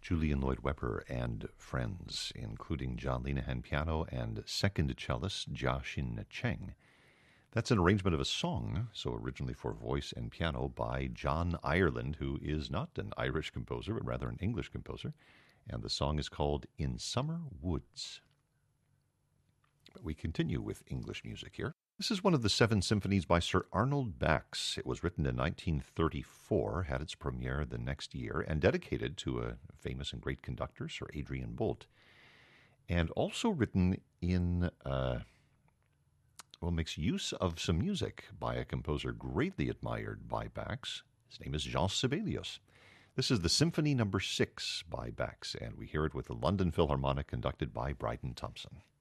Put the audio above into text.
Julian Lloyd Webber and friends, including John Linehan piano and second cellist Jia-Shin Cheng. That's an arrangement of a song, so originally for voice and piano, by John Ireland, who is not an Irish composer, but rather an English composer. And the song is called In Summer Woods. But we continue with English music here. This is one of the 7 symphonies by Sir Arnold Bax. It was written in 1934, had its premiere the next year, and dedicated to a famous and great conductor, Sir Adrian Boult. And also written in, makes use of some music by a composer greatly admired by Bax. His name is Jean Sibelius. This is the Symphony No. 6 by Bax, and we hear it with the London Philharmonic conducted by Bryden Thompson.